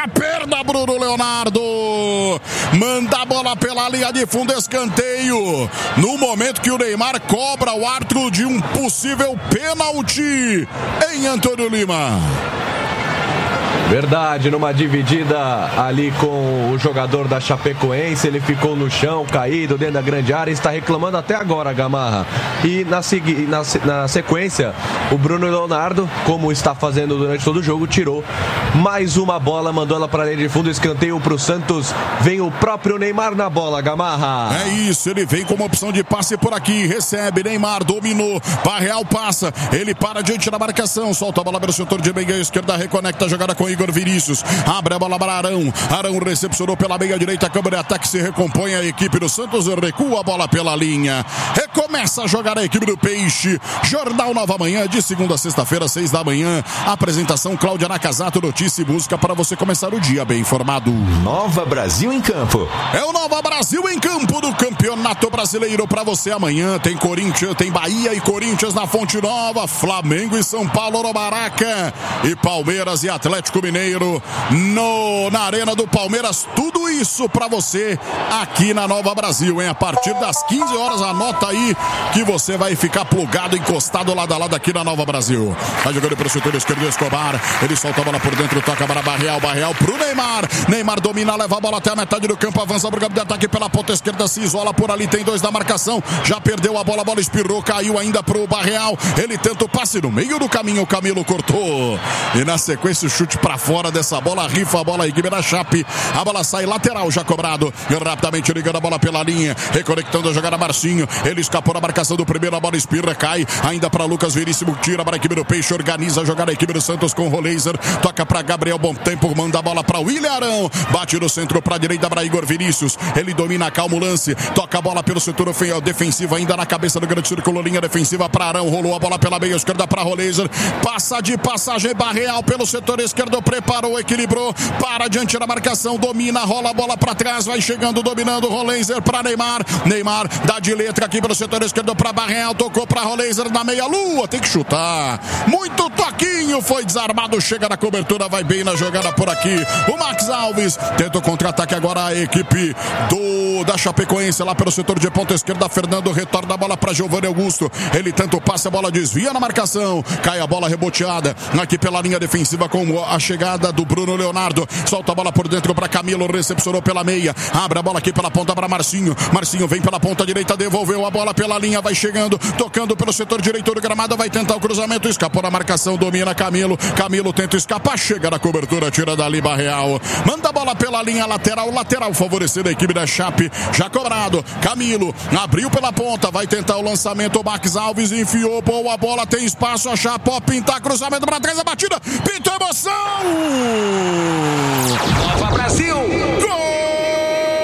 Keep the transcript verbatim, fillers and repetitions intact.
na perna, Bruno Leonardo. Manda a bola pela linha de fundo, escanteio. No momento que o Neymar cobra o árbitro de um possível pênalti em Antônio Lima. Verdade, numa dividida ali com o jogador da Chapecoense, ele ficou no chão, caído dentro da grande área, está reclamando até agora, Gamarra. E na, na, na sequência, o Bruno Leonardo, como está fazendo durante todo o jogo, tirou mais uma bola, mandou ela para a linha de fundo, escanteio para o Santos. Vem o próprio Neymar na bola, Gamarra. É isso, ele vem com uma opção de passe por aqui, recebe, Neymar dominou, Barreal passa, ele para diante da marcação, solta a bola pelo setor de meia esquerda, reconecta a jogada com Igor Vinícius, abre a bola para Arão, Arão recepcionou pela meia direita, câmara de ataque se recompõe, a equipe do Santos recua a bola pela linha, recomeça a jogar a equipe do Peixe. Jornal Nova Manhã, de segunda a sexta-feira, seis da manhã, apresentação Cláudia Nakazato, notícia e música para você começar o dia bem informado. Nova Brasil em campo. É o Nova Brasil em campo do Campeonato Brasileiro para você amanhã. Tem Corinthians, tem Bahia e Corinthians na Fonte Nova, Flamengo e São Paulo no Maraca, e Palmeiras e Atlético Mineiro no, na Arena do Palmeiras. Tudo isso para você aqui na Nova Brasil, hein? A partir das quinze horas, anota aí que você vai ficar plugado, encostado lado a lado aqui na Nova Brasil. Vai jogando para o setor esquerdo, Escobar, ele solta a bola por dentro, toca para Barreal, Barreal pro Neymar, Neymar domina, leva a bola até a metade do campo, avança pro campo de ataque pela ponta esquerda, se isola por ali, tem dois na marcação, já perdeu a bola, a bola espirrou, caiu ainda pro Barreal, ele tenta o passe no meio do caminho, o Camilo cortou, e na sequência o chute para fora dessa bola, rifa a bola, a equipe da Chape, a bola sai lateral, já cobrado, e rapidamente ligando a bola pela linha, reconectando a jogada Marcinho, ele escapou na marcação do primeiro, a bola espirra, cai, ainda para Lucas Veríssimo, tira para a equipe do Peixe, organiza a jogada a equipe do Santos com o Roleiser, toca para Gabriel Bom Tempo, manda a bola para William Arão, bate no centro para a direita para Igor Vinícius, ele domina, calma o lance, toca a bola pelo setor defensivo, ainda na cabeça do grande círculo, linha defensiva para Arão, rolou a bola pela meia esquerda para Roleiser, passa de passagem Barreal pelo setor esquerdo, preparou, equilibrou, para diante da marcação, domina, rola a bola para trás, vai chegando, dominando, Roleiser para Neymar, Neymar dá de letra aqui pelo setor esquerdo para Barreal, tocou para Roleiser na meia-lua, tem que chutar, muito toquinho, foi desarmado, chega na cobertura, vai bem na jogada por aqui, o Max Alves tenta o contra-ataque agora, a equipe do, da Chapecoense lá pelo setor de ponta esquerda, Fernando retorna a bola para Giovanni Augusto, ele tenta o passe, a bola desvia na marcação, cai a bola reboteada, aqui pela linha defensiva com a chegada do Bruno Leonardo, solta a bola por dentro para Camilo, recepcionou pela meia, abre a bola aqui pela ponta para Marcinho, Marcinho vem pela ponta direita, devolveu a bola pela linha, vai chegando, tocando pelo setor direito do gramado, vai tentar o cruzamento, escapou na marcação, domina Camilo, Camilo tenta escapar, chega na cobertura, tira dali Barreal, manda a bola pela linha lateral, lateral favorecendo a equipe da Chape, já cobrado, Camilo, abriu pela ponta, vai tentar o lançamento, o Max Alves enfiou, boa bola, tem espaço, a Chape, ó, pintar, cruzamento para trás, a batida, pintou emoção,